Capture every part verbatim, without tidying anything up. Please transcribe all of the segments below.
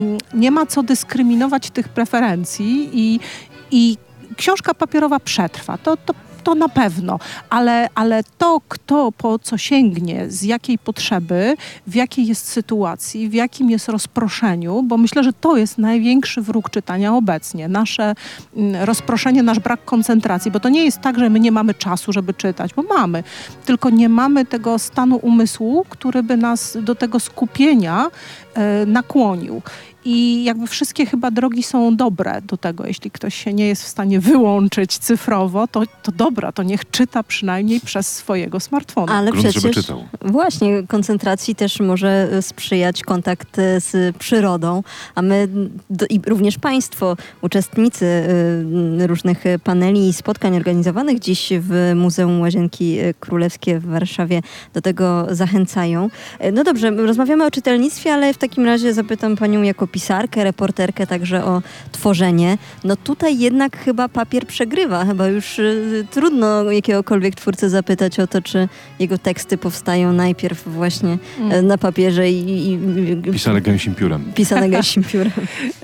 nie ma co dyskryminować tych preferencji i, i książka papierowa przetrwa. To, to To na pewno, ale, ale to, kto po co sięgnie, z jakiej potrzeby, w jakiej jest sytuacji, w jakim jest rozproszeniu, bo myślę, że to jest największy wróg czytania obecnie. Nasze mm, rozproszenie, nasz brak koncentracji, bo to nie jest tak, że my nie mamy czasu, żeby czytać, bo mamy, tylko nie mamy tego stanu umysłu, który by nas do tego skupienia e, nakłonił. I jakby wszystkie chyba drogi są dobre do tego. Jeśli ktoś się nie jest w stanie wyłączyć cyfrowo, to, to dobra, to niech czyta przynajmniej przez swojego smartfona. Ale Grunt, przecież żeby czytał. właśnie koncentracji też może sprzyjać kontakt z przyrodą, a my do, i również państwo, uczestnicy y, różnych paneli i spotkań organizowanych dziś w Muzeum Łazienki Królewskie w Warszawie do tego zachęcają. No dobrze, rozmawiamy o czytelnictwie, ale w takim razie zapytam panią jako pisarkę, reporterkę także o tworzenie. No tutaj jednak chyba papier przegrywa. Chyba już y, trudno jakiegokolwiek twórcę zapytać o to, czy jego teksty powstają najpierw właśnie mm. y, na papierze i... i, i pisane gęsim piórem. Pisane gęsim piórem.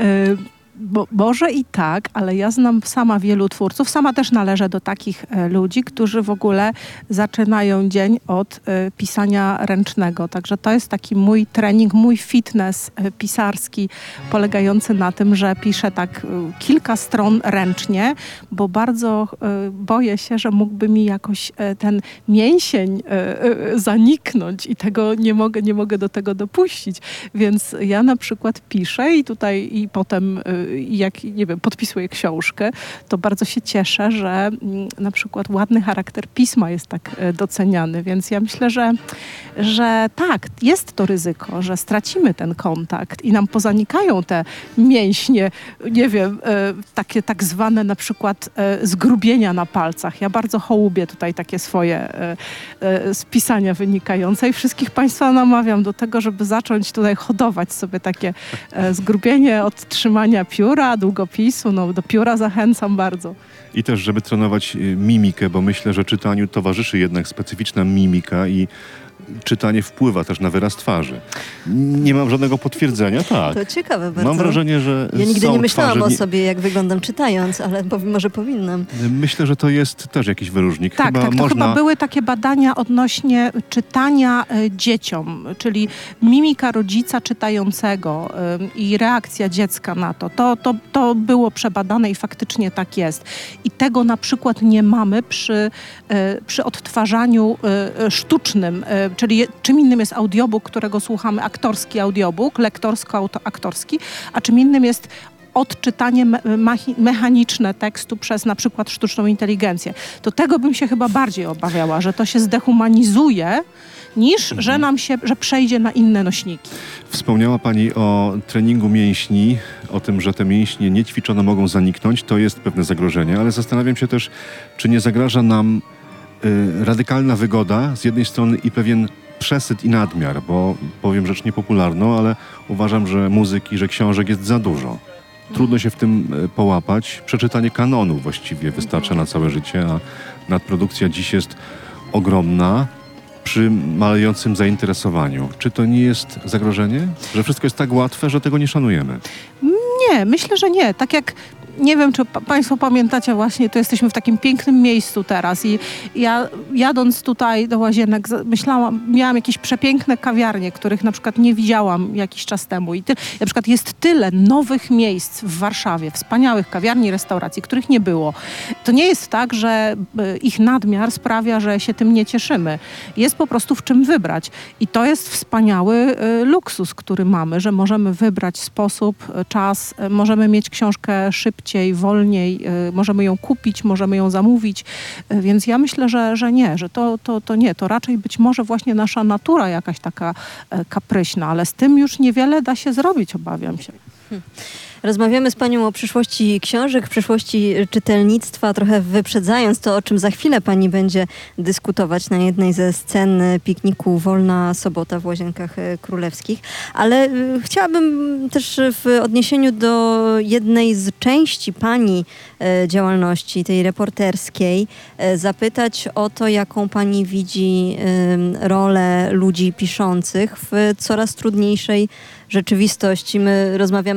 Bo, może i tak, ale ja znam sama wielu twórców, sama też należę do takich e, ludzi, którzy w ogóle zaczynają dzień od e, pisania ręcznego. Także to jest taki mój trening, mój fitness e, pisarski, polegający na tym, że piszę tak e, kilka stron ręcznie, bo bardzo e, boję się, że mógłby mi jakoś e, ten mięsień e, e, zaniknąć i tego nie mogę, nie mogę do tego dopuścić. Więc ja na przykład piszę i tutaj i potem e, jak, nie wiem, podpisuję książkę, to bardzo się cieszę, że m, na przykład ładny charakter pisma jest tak e, doceniany, więc ja myślę, że, że tak, jest to ryzyko, że stracimy ten kontakt i nam pozanikają te mięśnie, nie wiem, e, takie tak zwane na przykład e, zgrubienia na palcach. Ja bardzo hołubię tutaj takie swoje e, e, z pisania wynikające i wszystkich państwa namawiam do tego, żeby zacząć tutaj hodować sobie takie e, zgrubienie od trzymania pióra, długopisu, no do pióra zachęcam bardzo. I też, żeby trenować mimikę, bo myślę, że czytaniu towarzyszy jednak specyficzna mimika i czytanie wpływa też na wyraz twarzy. Nie mam żadnego potwierdzenia, tak. To ciekawe bardzo. Mam wrażenie, że Ja nigdy są nie myślałam twarze, o nie... sobie, jak wyglądam czytając, ale może powinnam. Myślę, że to jest też jakiś wyróżnik. Tak, chyba tak, to można... chyba były takie badania odnośnie czytania y, dzieciom, czyli mimika rodzica czytającego y, i reakcja dziecka na to. To, to. to było przebadane i faktycznie tak jest. I tego na przykład nie mamy przy, y, przy odtwarzaniu y, sztucznym, y, czyli je, czym innym jest audiobook, którego słuchamy, aktorski audiobook, lektorsko-aktorski, a czym innym jest odczytanie me- mechaniczne tekstu przez na przykład sztuczną inteligencję. To tego bym się chyba bardziej obawiała, że to się zdehumanizuje, niż mhm. że nam się, że przejdzie na inne nośniki. Wspomniała pani o treningu mięśni, o tym, że te mięśnie niećwiczone mogą zaniknąć. To jest pewne zagrożenie, ale zastanawiam się też, czy nie zagraża nam y, radykalna wygoda z jednej strony i pewien przesyt i nadmiar, bo powiem rzecz niepopularną, ale uważam, że muzyki, że książek jest za dużo. Trudno się w tym połapać. Przeczytanie kanonu właściwie wystarcza na całe życie, a nadprodukcja dziś jest ogromna przy malejącym zainteresowaniu. Czy to nie jest zagrożenie? Że wszystko jest tak łatwe, że tego nie szanujemy? Nie, myślę, że nie. Tak jak nie wiem, czy pa- państwo pamiętacie właśnie, to jesteśmy w takim pięknym miejscu teraz i ja jadąc tutaj do Łazienek myślałam, miałam jakieś przepiękne kawiarnie, których na przykład nie widziałam jakiś czas temu i ty, na przykład jest tyle nowych miejsc w Warszawie, wspaniałych kawiarni, restauracji, których nie było. To nie jest tak, że y, ich nadmiar sprawia, że się tym nie cieszymy. Jest po prostu w czym wybrać i to jest wspaniały y, luksus, który mamy, że możemy wybrać sposób, y, czas, y, możemy mieć książkę szybciej, wolniej, y, możemy ją kupić, możemy ją zamówić, y, więc ja myślę, że, że nie, że to, to, to nie, to raczej być może właśnie nasza natura jakaś taka y, kapryśna, ale z tym już niewiele da się zrobić, obawiam się. Rozmawiamy z Panią o przyszłości książek, przyszłości czytelnictwa, trochę wyprzedzając to, o czym za chwilę Pani będzie dyskutować na jednej ze scen pikniku Wolna Sobota w Łazienkach Królewskich. Ale y, chciałabym też w odniesieniu do jednej z części Pani y, działalności, tej reporterskiej, y, zapytać o to, jaką Pani widzi y, rolę ludzi piszących w coraz trudniejszej rzeczywistości. My rozmawiamy